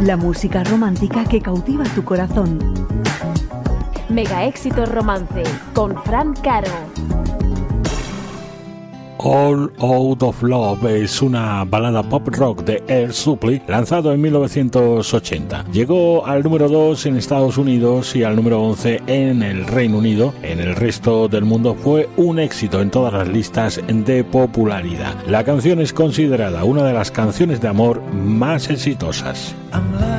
La música romántica que cautiva tu corazón. Mega Éxitos Romance con Fran Caro. All Out of Love es una balada pop rock de Air Supply lanzado en 1980. Llegó al número 2 en Estados Unidos y al número 11 en el Reino Unido. En el resto del mundo fue un éxito en todas las listas de popularidad. La canción es considerada una de las canciones de amor más exitosas.